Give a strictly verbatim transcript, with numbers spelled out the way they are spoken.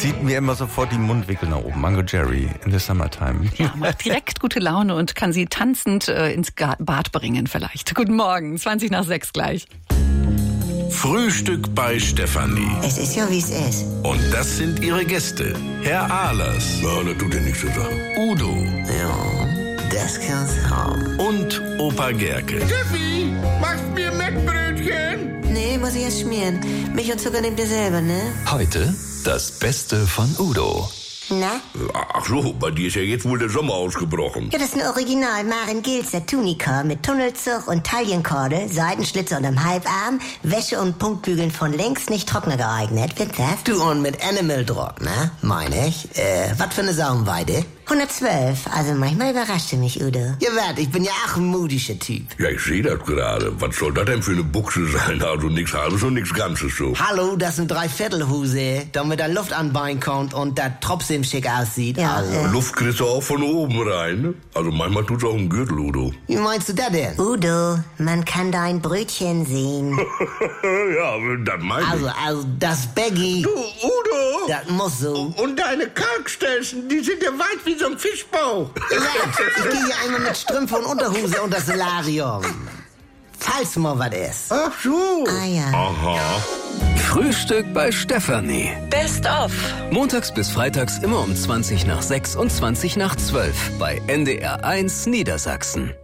zieht mir immer sofort die Mundwinkel nach oben. Mango Jerry in the Summertime. Ja, macht direkt gute Laune und kann sie tanzend äh, ins Bad bringen vielleicht. Guten Morgen, zwanzig nach sechs gleich. Frühstück bei Stefanie. Es ist ja, wie es ist. Und das sind ihre Gäste. Herr Ahlers. Ja, das tut ja nichts zu sagen. Udo. Ja, das kann's haben. Und Opa Gerke. Steffi, machst mir Mettbrötchen? Nee, muss ich erst schmieren. Milch und Zucker nehmt ihr selber, ne? Heute das Beste von Udo. Na? Ach so, bei dir ist ja jetzt wohl der Sommer ausgebrochen. Ja, das ist ein Original Maren Gilzer Tunika mit Tunnelzug und Taillenkorde, Seitenschlitze unterm Halbarm, Wäsche und Punktbügeln von längst nicht trockner geeignet. Wird das? Du und mit Animal Druck, ne? Meine ich. Äh, was für eine Saumweide? hundertzwölf, also manchmal überrascht du mich, Udo. Ja, wart, ich bin ja auch ein mudischer Typ. Ja, ich sehe das gerade. Was soll das denn für eine Buchse sein? Also nichts Halbes und nichts Ganzes so. Hallo, das sind Dreiviertelhose, damit da Luft anbein kommt und das trotzdem schick aussieht. Ja, also. äh. Luft kriegst du auch von oben rein, ne? Also manchmal tut's auch ein Gürtel, Udo. Wie meinst du das denn? Udo, man kann dein Brötchen sehen. Ja, das meine ich. Also, also, das Baggy, Du, Udo! das muss so. Und deine Kalkstelzen, die sind ja weit wie so ein Fischbauch. Ich gehe hier einmal mit Strümpfe und Unterhose unter das Solarium. Falls mal was ist. Ach so. Ah ja. Aha. Frühstück bei Stefanie. Best of. Montags bis freitags immer um zwanzig nach sechs und zwanzig nach zwölf bei N D R eins Niedersachsen.